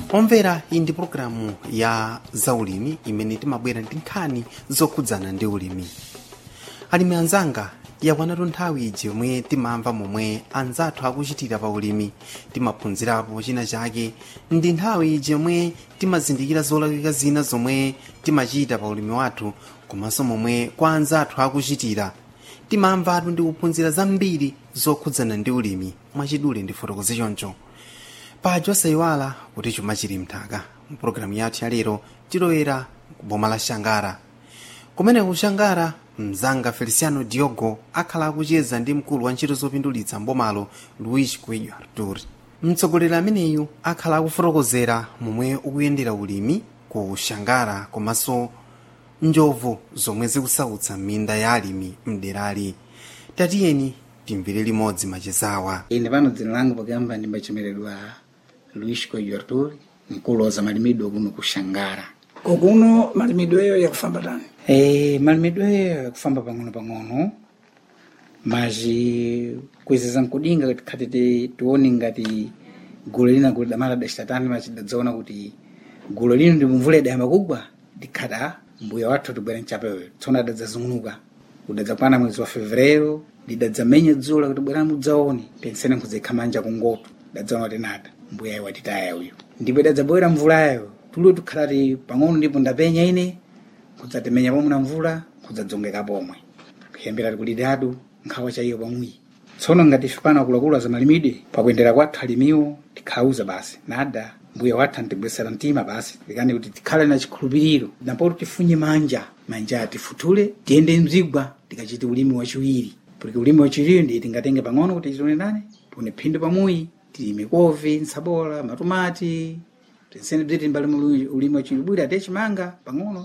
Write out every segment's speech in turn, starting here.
Omvera, iyi ndi programu ya zaulimi imene timabwera ndi nkhani zokhudzana ndi ulimi. Alimi anzanga, yakwanatu nthawi iji yomwe timamva momwe anzathu akuchitira pa ulimi, timaphunzirapo china chake. Ndi nthawi iji yomwe timazindikira zolakwika zina zomwe timachita pa ulimi wathu, komanso momwe kwa anzathu akuchitira. Timamvatu ndi kuphunzira zambiri zokhudzana ndi ulimi mwachidule ndi fotokoze choncho. Paja osayiwala kuti chuma chili mthaka. Mpulogalamu yathu ya lero tilowera ku boma la Shangara. Kumene ku Shangara, mzanga Feliciano Diogo akhala akucheza ndi mkulu wa ntchito zopindulitsa mbomalo Luis Coelho Artur. Mtsogoleri ameneyu akhala akufotokozera momwe ukuyendera ulimi ku Shangara komanso njovu zomwe zikusautsa minda ya alimi mderali. Tatiyeni timvere limodzi machezawa. Ine pano dzina langa pakuyamba ndimbachemeredwa Luis Coelho Artur, mkulu wa malimidwe kuno ku Shangara. Kokuno malimidweyo yakufamba tani? Malimidweyo yakufamba pang'ono maji kuizeza nkudinga khati tione ngati gulu lina gulu damala dashitatani machidadzaona kuti gulu lino ndi mvula dayamba kugwa dikhata mbuya wathu tibwera nchapewe tsona dadzazung'unuka udadzakwana mwezi wa Fevereiro didadzamenya dzulo kuti bwera mudzaone pensene nkuzekha manja kungoto dadzaona kuti nada mbuya watitaya uyu ndipo dadzabwera mvulayo tulo tukhalati pang'ono ndipo ndapenya ine kudzatemenya pomwe na mvula kudzadzongeka pomwe kuyambira kulidadu nkhawa chaiyo pamwi. Tsono ngati fipana kulakula za malimidwe pakuyendera kwathu alimiwo tikhauza basi nada mbuya wathu antibwesera mtima basi tikane kuti tikhale na chikhulupiriro napo tifunye manja tifutule tiyende mzigwa tikachite ulimi wachiwiri porque ulimi wachiwiri ndi tingatenge pang'ono kuti tione nane tune phindu pamuyi tilime kovi nsabola matomati tinsene bziti mbali ulimi wachiwiri ate chimanga pang'ono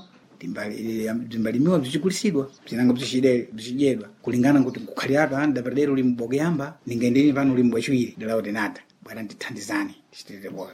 timbalimiwa bzichikulisidwa bzinanga bzichidyedwa kulingana kuti kukhali ato anda padera ulimi bokuyamba ningendeni pano ulimi wachiwiri dalawo tinada bwana ndithandizani tichitire boyo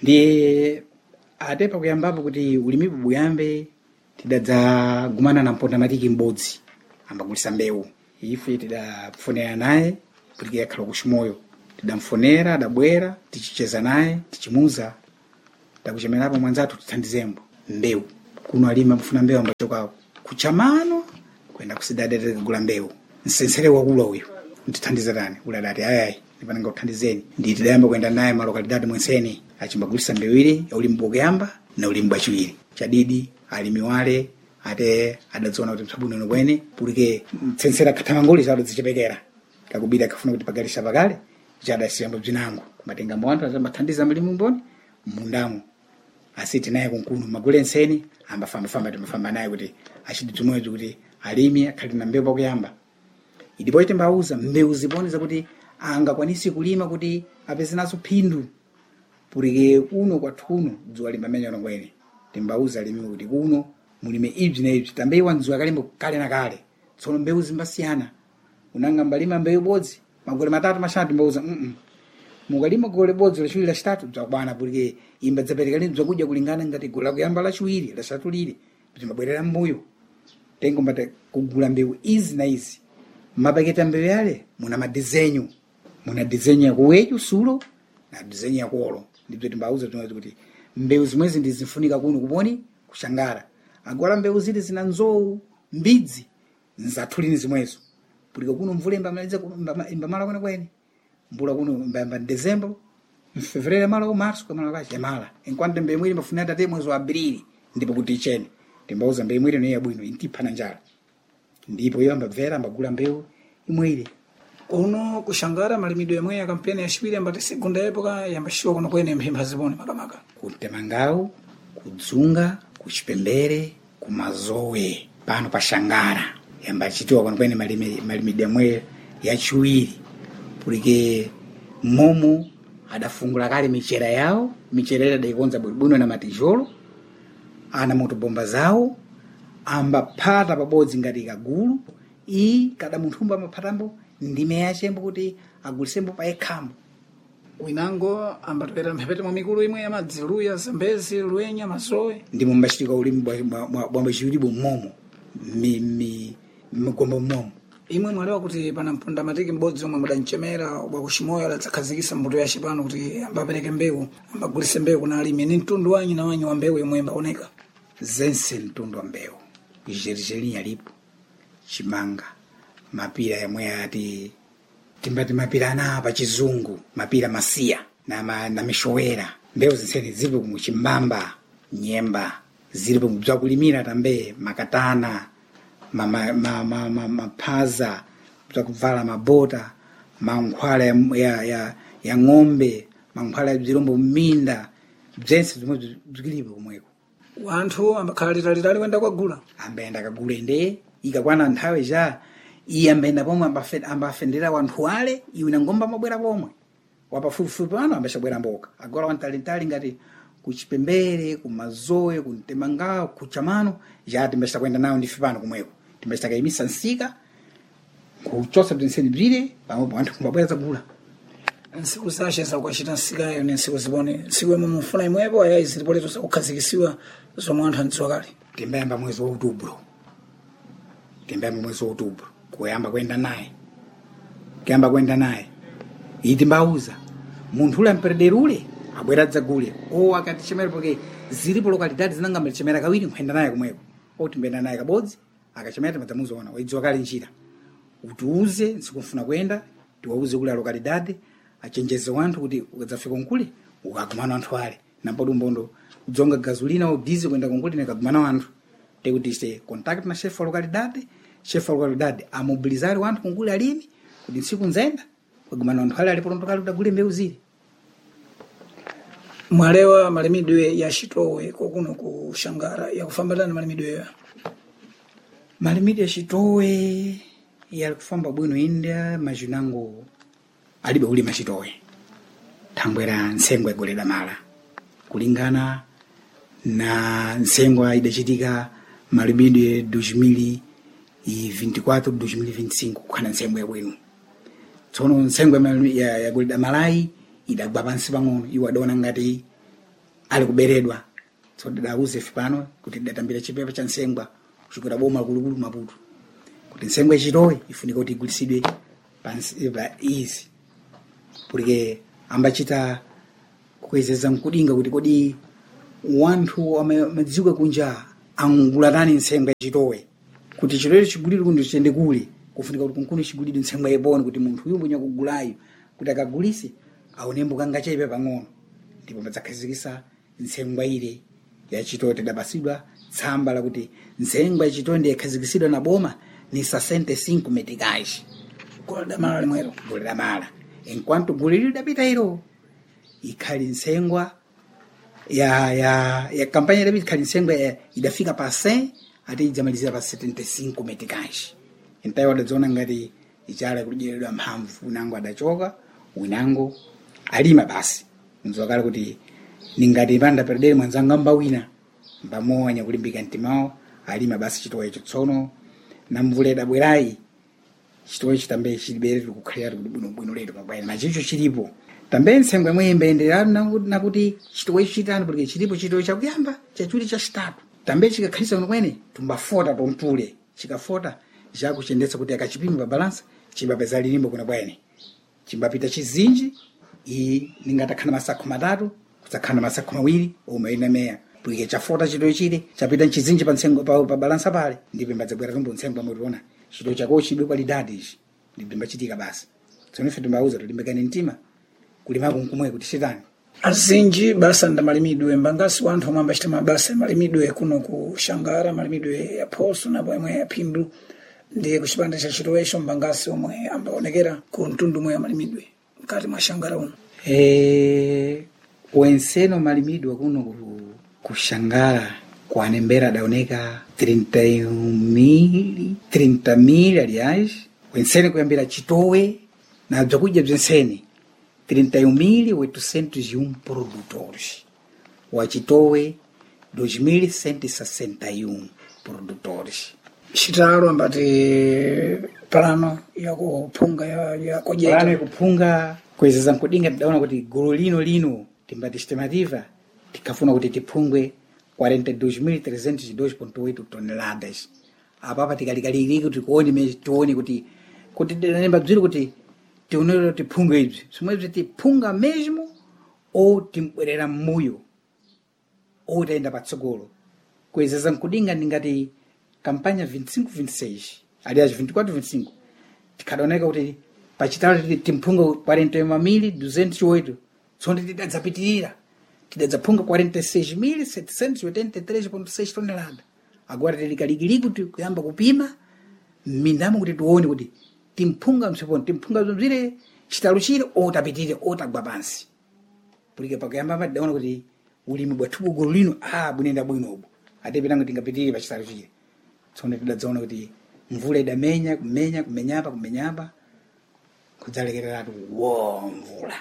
ndiye ate pakuyambapo kuti ulimipo buyambe tidadzagumana na mpondamatiki m'bodzi ambagulisa mbewu ife tidafonera naye kuti yakhala kuchimoyo tidamfonera adabwera tichicheza naye tichimuza takuchemerapo mwanzathu tithandizembo mbewu kuno alima mfuna mbewu ambachoka kuchamano kwenda kusidadete kugula mbewu nsensere wakula uyu ndithandiza tani uladati ayayi ndipananga kuthandizeni nditi dayamba kwenda naye malokalidadi mwenseni achimbagulisa mbewu ile ya ulimi bokuyamba na ulimi bwachiwiri chadidi alimi wale ate adadziona kuti msabuno ino kwene pulike nsensera kathamangoli zado zichepekera kakubida akafuna kuti pagalisha pakale chadasiyamba bzinango kumatenga mwantu azambathandiza mlimu mboni mundamo asiti naye kunkunu magule nseni ambafamba timafamba naye kuti achiditumwezo kuti alimi akhali na mbewu pakuyamba idipo ite mbauza mbewu ziboneza kuti angakwanisi kulima kuti apezanaso phindu pulike kuno kwathuno dzuwa limbamenya nongwene timbauza alimi kuti kuno mulime ibzi na ibzi tambewa nzuwa kalimbo kale na kale tsono mbewu zimbasiyana unanga mbalima mbewu bodzi magole matatu mashatu mbauza mukalima gole bodzi lachiwiri lachitatu dzakubana pulike imba dzapereka lini dzakudya kulingana ngati gula kuyamba lachiwiri lachitatu lili zimbabwerera mbuyo tengo mbata kugula mbewu izi na izi mapaketa mbewu yale muna madizenyu muna dizenyu ya kuwechu sulo na dizenyu ya kuolo ndibzo timbauza tunazo kuti mbewu zimwezi ndizifunika kuno kuponi kushangara agwala mbewu zili zina nzou mbidzi nzathulini zimwezo pulike kuno mvula imbamaliza imbamala kwene mbula kuno mbamba Dezembro Fevereiro mala Março kama kachi mala enquanto mbewu mwili mafuna tate mwezi wa Aprili ndipo kuti ichene timbauza mbewu mwili ne yabwino intipana njala ndipo yamba bvera ambagula mbewu imwili kuno kushangara malimidwe yamwe ya kampeni ya shibiri ambati segunda epoka yambashiwa kuno kwene mphimba zibone makamaka kutemangau kudzunga kuchipembere kumazowe pano pa Shangara yambachitiwa kuno kwene malimidwe yamwe ya chiwiri pulike momo adafungula kale michera yao micherera daikonza bwino na matijolo ana motobomba zawo ambapata pabodzi ngati kagulu kada munthumba mapatambo ndime yachembo kuti agulisembo pa ekhambo winango ambatopera mphepete mwa mikulu imwe ya madzi luya zambezi luenya masowe ndimo mbachitika ulimi bwamba chiwiri momo mgombo momo imwe mwalewa kuti pana mponda matiki m'bodzi omwe mudanchemera ubwa kuchimoyo adzakhazikisa mbuto yace pano kuti ambapereke mbewu ambagulise mbewu kuna alimi ni mtundu wanyu na wanyu wa mbewu yomwe imbaoneka zense mtundu wa mbewu ijerijeri yalipo chimanga mapira yamwe ati timbati mapira ana pa chizungu mapira masiya na mishowera mbewu zensene zilipo muchimbamba nyemba zilipo bzakulimira tambe makatana maphaza bzakuvala mabota mankhwala ya ng'ombe mankhwala ya bzirombo mminda bzense zimwe zilipo kumweko wanthu ambakhala litalitali wenda kwagula ambayenda kagula inde ikakwana nthawi ja iye ambayenda pomwe ambafendera wanthu wale iwe na ngomba mabwera pomwe wapafupifupi pano ambachabwera mboka agora wantalitali ngati kuchipembere kumazoe kuntemanga kuchamano ja timbachita kwenda nawo ndife pano kumweko timbachita kaimisa nsika kuchosa bzinseni bzire pamwe wanthu kumbabwera zagula nsiku zashe zakukachita nsikayo ni nsiku zibone nsiku yomwe mufuna imwepo ayayi zilipoleto zakukhazikisiwa zomwe anthu anidziwa kale timbayamba mwezi wa outubro kuyamba kwenda naye iyi timbauza munthu ule amperedere ule abwera dzagule akati chemera porque zilipo lokalidade zinangamba chemera kawiri nkhwenda naye kumweko timbenda naye kabodzi akachemera timadzamuzoona waidziwa kale njira utiuze nsikumfuna kwenda tiwauze kule lokalidade achenjeze wanthu kuti ukadzafika nkule ukagumana wanthu ale nampodi mbondo kudzonga gasolina au diesel kwenda kunkule nekagumana wanthu tekuti ise contact na chef wa localidade amobilizari wanthu kunkule alimi kuti nsiku nzenda kugumana wanthu ale alipo ndokali udagule mbewu zile mwalewa malimidwe ya Chitowe kokuno kushangara yakufambatana malimidwe malimidwe ya Chitowe yalikufamba bwino inda majunango alibe ulima Chitowe thangwera nsengwa igolera mala kulingana na nsengwa idachitika malimidwe 2024-2025 kukhana nsengwa yabwino tsono nsengwa ya golera malai idagwa pansi pang'ono iwo adona ngati ali kuberedwa so didauze pano kuti datambira chipepa cha nsengwa kuchokera boma kulukulu Maputo kuti nsengwa Chitowe ifunika kuti igulisidwe pansi izi porque ambachita kukwezeza mkudinga kuti kodi wanthu amadziwika kunja angulatani nsengwa Chitowe kuti Chitowe chigulire kundi chende kule kufunika kuti kunkuni chigulire nsengwa yebona kuti munthu uyu mbunya kugulayo kuti akagulise aonembo kanga chaipe pang'ono ndipo madzakhazikisa nsengwa ile ya Chitowe tidapasidwa tsamba la kuti nsengwa ya Chitowe ndiye ikhazikisidwa na boma ni 65 meticais golera limwero golera mala enquanto golera dapita ilo ikhali nsengwa ya kampanya ile ikhali nsengwa idafika pa 100 ati ijamalizira pa 75 meticais entayo adadziona ngati ichala kujeredwa mphamvu nango adachoka winango alima basi nzokala kuti ningati panda perdere mwanzanga mbawina mbamonya kulimbika ntimao alima basi Chitowe icho tsono na mvule dabwerai Chitowe chitambe chilibere kukhalira kuti bwino leto pabwana na chicho chilipo tambe nsengwa mwembe endelera nakuti Chitowe chitani porque chilipo Chitowe chakuyamba chachuli cha chitatu tambe chikakhalisa kuno kwene tumbafota tontule chikafota chakuchendetsa kuti akachipima pa balance chimbapeza lilimbo kuna bwane chimbapita chizinji ningatakhana masakho matatu kutsakhana masakho mawiri umaina meya porque chafota Chitowe chile chapita chizinji pa nsengo pa balansa pale ndipo mbadzabwera tumbo nsengo mutiona Chitowe chako chidwe qualidade ichi ndipo mbachitika basi tsono ife timbauza tulimbekane mtima kulima kunkumwe kuti chitani azinji basa ndamalimidwe mbangasi wanthu omwe ambachita mabasa malimidwe kuno kushangara malimidwe ya Phoso na pomwe ya Phindu ndiye kuchipanda cha Chitowe icho mbangasi omwe ambaonekera ku mtundu mwe ya malimidwe mkati mwa Shangara uno wenseno malimidwe kuno kushangara kwanembera adaoneka 30,000 aliás wensene kuyambira Chitowe na bzakudya bzensene 31.801 produtores wa Chitowe 2.161 produtores chitalo ambati plano ya kupunga ya kojeka plano ya kupunga kwezeza nkudinga tidaona kuti golo lino timbati estimativa tikafuna kuti tipungwe 42.302.8 toneladas apapa tikalikali kuti tuone kuti kuti tidanemba bziri kuti tionero tiphunga ibzi somwebzi tiphunga mesmo ou timbwerera mmuyo ou taenda patsogolo kuwezeza nkudinga ndingati kampanya 25-26 aliás 24-25 tikadaoneka kuti pachitalo timphunga 40.208 tsono tidadzapitirira tidadzaphunga 46.783.6 tonelada agora tilikaliki kuti kuyamba kupima mmindamo kuti tione kuti timphunga msiponi timphunga zomzire chitalo chile otapitirira otagwa pansi pulike pakuyamba madaona kuti ulimi bwathu gulu lino bunenda bwinobo atepetanga tingapitirire pa chitalo chile tsono tidadzaona kuti mvula idamenya kumenyapa kudzalekereratu mvula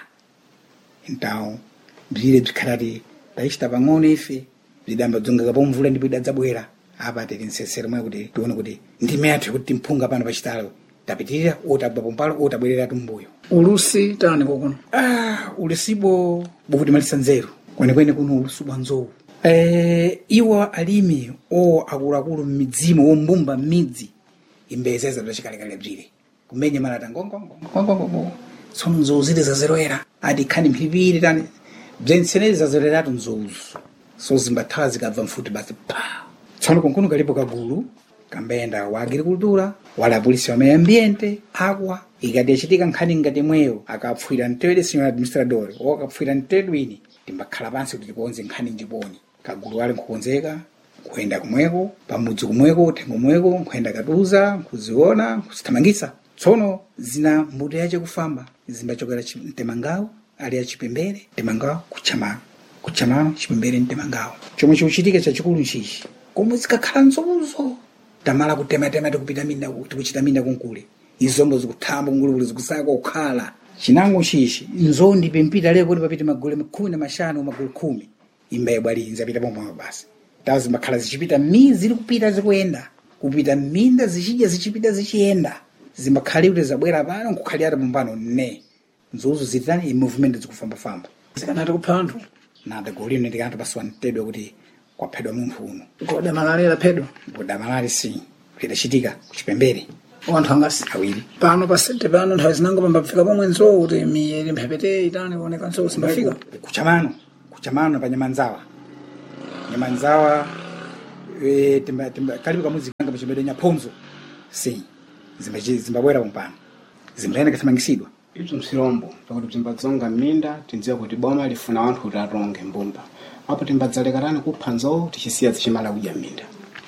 então bzire bzikhalati taichita pang'ono ife bzidamba dzongekapo mvula ndipo idadzabwera apa tili nsesero mwe kuti tione kuti ndime yathu kuti timphunga pano pachitalo tapitirira otagwa pompalo otabwereratu mbuyo ulusi tani kokuno ulusibo bukuti malisa nzeru kwenekwene kuno ulusi bwa nzowu iwo alimi akuluakulu m'midzimo wombumba m'midzi imbezeza bzachikalekale bzire kumenya malata ngongongongongongongo tsono nzowu zile zazeroera ati khani mphipiri tani bzensenezi zazereratu nzowuzo so zimbathawa zikabva mfuti basi tsono kunkuno kalipo kagulu kambenda wa agricultura wala polisi wa meio ambiente agua ikati yachitika nkhani ngati mweyo akapfuira mtewede senhor administrador ou akapfuira mtewedwini timbakhala pansi kuti tikonze nkhani njiponi kagulu wale nkukonzeka kuyenda kumweko pamudzi kumweko uthengo kumweko nkuyenda katuza nkuziona nkuzithamangisa tsono zina mbuto yache kufamba zimbachokera mtemangawo ali ya chipembere mtemangawo kuchamano chipembere mtemangawo chomwe chikuchitika chachikulu nchichi komwe zikakhala nzowuzo tamala kutematema tikupita minda tikuchita minda kunkule izombo zikuthamba kungulukulu zikusaka kukhala chinango chichi nzowu ndipe mpita leko kuti papite magole 15 magole 10 imbaye bwali inzapita pomwe basi tawo zimbakhala zichipita ziri kupita zikuyenda kupita minda zichidya zichipita zichiyenda zimbakhali kuti zabwera pano nkukhalira pompano ne nzowuzo zitani movement zikufambafamba zikanati kupha anthu nada golino ndikanati pasiwa mtedwe kuti kwaphedwa munthu uno goda malaria phedwa goda malaria si lidachitika kuchipembere wanthu angasi awiri pano pasente pano nthawi zinango pambafika pomwe nzowu kuti miyeri mphepete itani kuoneka nzowu simbafika kuchamano pa nyamanzawa kalipo kamudzi kanga pachimbedo nyaphonzo si zimbabwera pompano zimbayenda kathamangisidwa ibzo msirombo pakuti bzimbadzonga m'minda tindziwa kuti boma lifuna wanthu kuti atonge mbumba apo timbadzalekerani kupha nzowu tichisiya zichimala kudya m'minda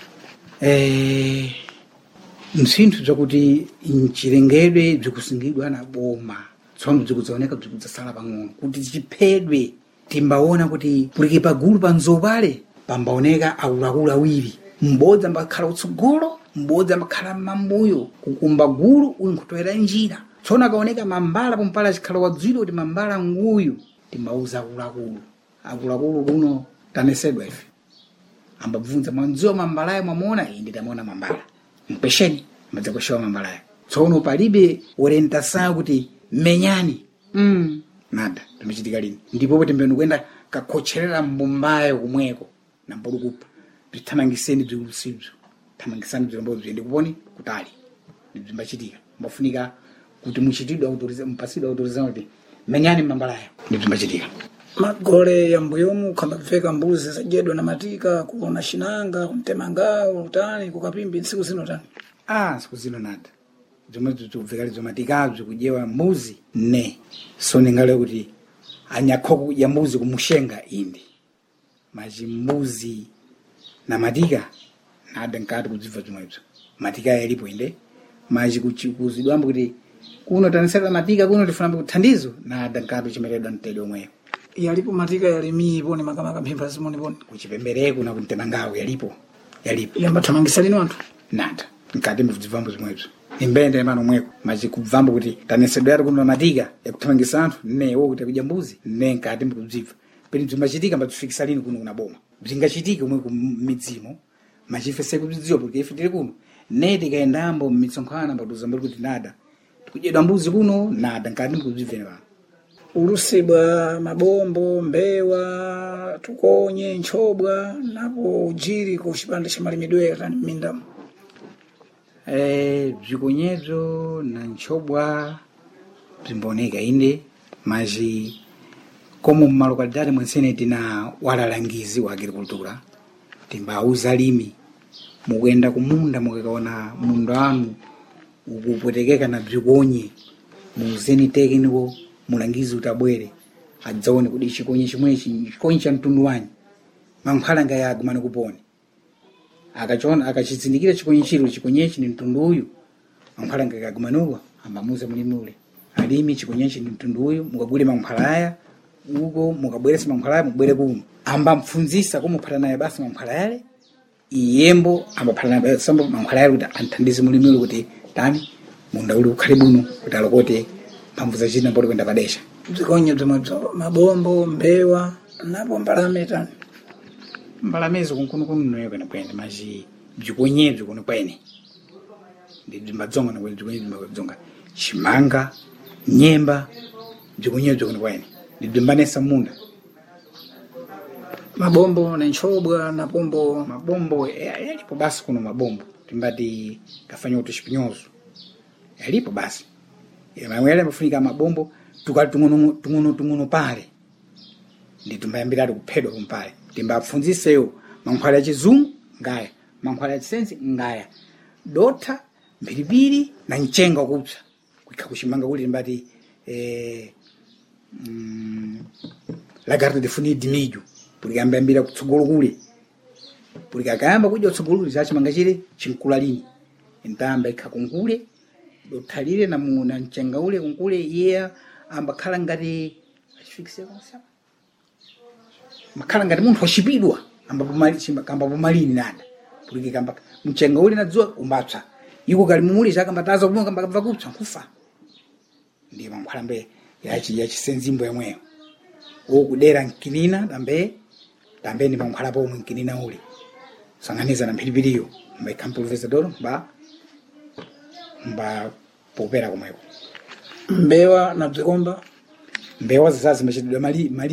msinthu bzakuti mchilengedwe bzikusungidwa na boma tsono bzikudzaoneka bzikudzasala pang'ono kuti zichiphedwe timbaona kuti pulike pagulu pa nzowu pale pambaoneka akuluakulu awiri m'bodzi ambakhala utsogolo m'bodzi ambakhala m'mambuyo kukumba gulu uyu nkhutoera njira tsono akaoneka mambala pompala achikhala wadzwiri kuti mambala nguyu timbauza akuluakulu kuno tanesedwa ife ambabvunza mwanziwa mambalayo mwamuona inde tamaona mambala mpesheni madzakweshewa mambalayo tsono palibe orientasayo kuti menyani nada timachitika lini ndipo timbeni kuenda kakhocherera mbumbayo kumweko nambolo kupha bzithamangiseni bzikulusibzo thamangisani bzirombo bziyende kuponi kutali bzimbachitika mbafunika kuti muchitidwe mpasidwe autorizano kuti menyani mambalayo bzimbachitika magole ya mbuyomu kambaveka mbuzi zadyedwa na matika kuona shinanga kumtemangawo utani kukapimbi nsiku zino tani siku zino nada zomwe zikuvekali zomatikazo kujewa mbuzi ne so ningale kuti anyakho ya mbuzi kumushenga indi maji mbuzi na matika nada nkati kudziva zomwezo matika yalipo inde maji kuzidwambo kuti kuno tanisela matika kuno tifuna kuthandizo nada nkati chimeredwa mtedwe omweyo yalipo matika yalimi poni makamaka mphimba zimoni poni kuchipembereko na kumtemangawo yalipo yambathamangisa lino anthu nada nkati mvubvambo zimwezo imbende mano mweko maji kubvambo kuti tanesedwera kuno matika yakuthamangisa anthu newo kuti kudya mbuzi ne nkati mkudziva peni bzimbachitika mbatufikisa lini kuno kuna boma bzingachitika umwe kumidzimo machifese kudziwa porque ife tili kuno ne tikaendambo mmitsonkhana mbatuza kuti nada tikudyedwa mbuzi kuno nada nkati mkudziveni pano ulusibwa mabombo mbewa tukonye nchobwa napo ujiri ku chipande cha malimidwe tani mindamu bzikonyedzo na ntchobwa bzimbaoneka inde maji como mmalokalitati mwensene tina walalangizi wa agricultura timbauza limi mukuyenda kumunda mukakaona munda wanu ukupwetekeka na bzikonye muuzeni tekiniko mulangizi utabwere adzaone kuti chikonye chimwechi chikonye cha mtundu wanyi mankhwala ngayagumane kupone akachiona akachizindikira chikonye chiro chikonyechi ni mtundu uyu mankhwala ngayagumaniwa ambamuza mulimi ule alimi chikonyechi ni mtundu uyu mukagule mankhwala aya uko mukabweresa mankhwala aya mubwere kuno ambamfunzisa kumuphatana naye basi mankhwala yale iyembo ambaphatana naye sambo mankhwala yale kuti anthandize mulimi ule kuti tani munda uli ukhale bwino kuti alokote mphamvu zachina mboti kwenda padesha bzikonye bzimwedzo mabombo mbewa napo mbalame tani mbalamezo kunkuno noyo kwene maji bzikonyedzo kuno kwene ndi bzimbadzonga na bzikonyedzo bzimbadzonga chimanga nyemba bzikonyedzo kuno kwene ndi bzimbanesa munda mabombo na ntchobwa na pombo mabombo yalipo basi kuno mabombo timbati kafanya uto chipinyozo yalipo basi yamwele mafunika mabombo tukali tung'ono pale ndi tumbayambirali kuphedwa kumpale timbapfunziseyo mankhwala ya chizungu ngaya mankhwala ya chisenzi ngaya dotha mphiripiri na mchenga kupsa kuikha kuchimanga kuli timbati lagarde de funir de milho porque ambambira kutsogolo kule porque akayamba kudya kutsogolo kule zachimanga chile chinkula lini intamba ikhakunkule dothalire na mchenga ule kunkule iye ambakhala ngati achifikise konsapa makhala ngati munthu wachipidwa ambapo malini nada porque kamba mchenga ule nadzua umbatsa iko kali mumuli chakambataza kumwe kambakabva kupsa nkufa ndiye mankhwalambe yachisenzimbo yamweyo okudera nkinina tambe ni mankhwala pomwe nkinina ule sanganiza na mphiripiriyo mbaikhampulvezadoro mba popera kumweko mbewa na bzikomba mbewa zizazi machitidwa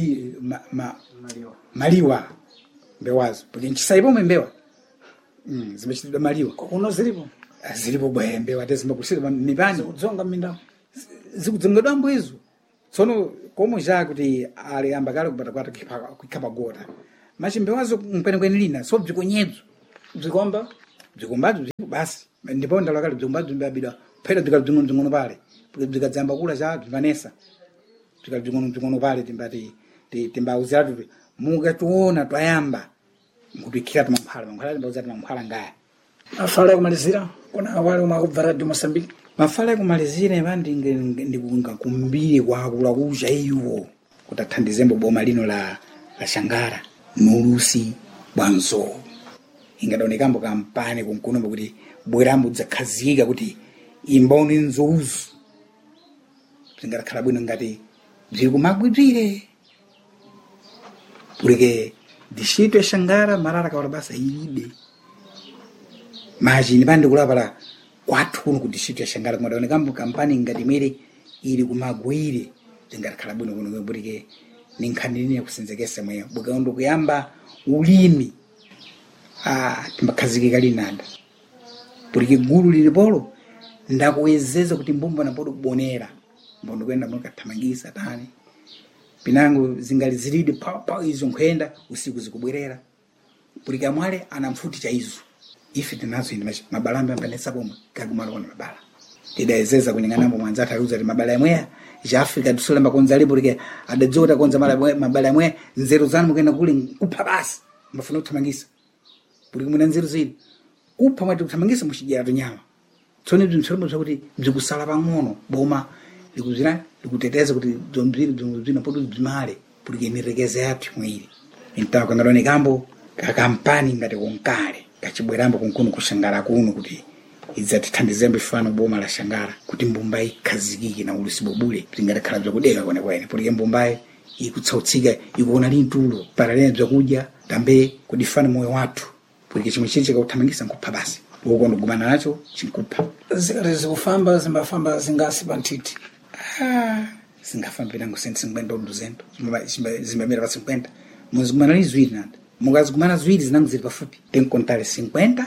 maliwa mbewazo porque nchisaipo mbewa zimachitidwa maliwa kuno zilipo bwe mbewa tezimbakusira mipani kudzonga minda zikudzongedwa mbwezo tsono komo ja kuti ali ambakale kupata kwata kukhapa gota machimbewazo mkwenekwene lina so bzikonyedzo bzikombazo basi ndipo ndalakale bzikombazo mbabidwa phera bzikali bzing'ono pale porque bzikadzamba kula ja bzivanesa bzikali bzing'ono pale timbati timbauziratu mukationa twayamba mukutikhiratu mankhwala timbauziratu mankhwala ngaya mafala yakumalizira kuna wale umakubva radio Mosambiki mafala yakumalizira imandi ndikumbire kwakula kuja iwo kuti athandizembo boma lino la Shangara nulusi bwanzo ingadaonekambo kampani kunkunombo kuti bwerambo dzakhazika kuti imbaone nzouzu zingadakhala bwino ngati bziri kumagwibzire porque distrito ya Shangara marara kawala basa ilibe maji nipande kulapala kwathu kuno ku distrito ya Shangara kumadaonekambo kampani ngati mwere ili kumagwire zingadakhala bwino kuno porque ninkhani ya kusenzekesa mweyo bukaondo kuyamba ulimi timbakhazikika linanda porque gulu lilipolo ndakuwezeza kuti mbumba napodo kubonera mbondo kwenda mwakathamangisa tani pinango zingali zilide pa izo nkhwenda usiku zikubwerera porque amwale anamfuti cha izo ife tinazo indi mabalambe ampanesa pomwe kagumala kona mabala tidayezeza kuninganambo mwanzata aluza ti mabala yamweya ja Africa dusula makonza lipo porque adadzota konza mabala yamweya nzeru zanu mukenda kule kupha basi mbafuna kuthamangisa porque muna nzeru zili kupha mwati kuthamangisa muchijera tonyama tsone bzimtsolomo zakuti bzikusala pang'ono boma likuzira likuteteza kuti bzomziri napoto bzimale porque mirekeze yathu mwiri intawa kangalone kambo kakampani ngati konkale kachibwerambo kunkuno kushangara kuno kuti idzatithandizembe fano boma la Shangara kuti mbumbai khazikike na ulusi bobule bzingatakhala bzakudeka kwenekwene porque mbumbai ikutsautsika ikuona lintulo paralene bzakudya tambe kudifana moyo wathu porque chimwe chili chikakuthamangisa nkupha basi uko ndogumana nacho chinkupha zikati zikufamba zimbafamba zingasi pantiti singafamba nango 150 zimbamira pa 50 muzigumana ni zwiri nanda mukazigumana zwiri zinango zili pafupi tenkontale 50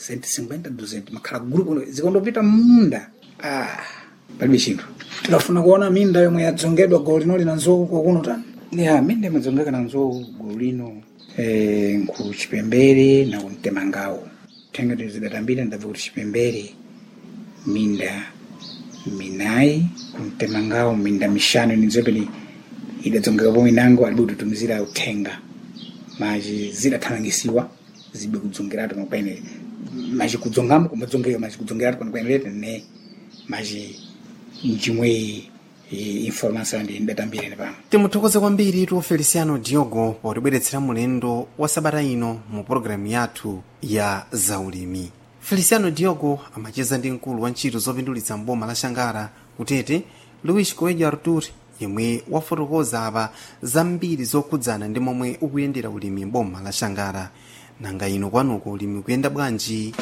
150 200 makhala grupo zikondopita munda palibe chinthu. Tikafuna kuona minda yomwe yadzongedwa golo lino lina nzowu kuno tani. Ya minda imadzongeka na nzowu golo lino ku Chipembere na Mtemangawo. Tenga tizidatambira ndabva kuti Chipembere minda minayi, Mtemangawo minda mishanu nizopeni idadzongeka pomwe nango alibe kututumizira uthenga. Maji zidathamangisiwa zibe kudzongeratu nopene maji kudzongamo kumadzongeyo maji kudzongeratu konopene ne maji njimwe information ndi ndatambire pano. Timuthokoze kwambiri tu Feliciano Diogo potibweretsera mulendo wa sabata ino mu programu yathu ya zaulimi. Feliciano Diogo amacheza ndi mkulu wa ntchito zopindulitsa mboma la Shangara kutete Luis Coelho Artur yemwe wafotokoza apa zambiri zokhudzana ndi momwe ukuyendera ulimi mboma la Shangara. Nanga ino kwanuko ulimi kuyenda bwanji?